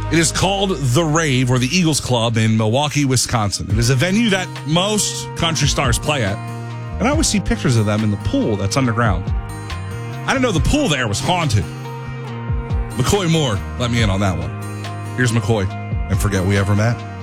It is called The Rave, or the Eagles Club in Milwaukee, Wisconsin. It is a venue that most country stars play at, and I always see pictures of them in the pool that's underground. I didn't know the pool there was haunted. McCoy Moore let me in on that one. Here's McCoy, and Forget We Ever Met.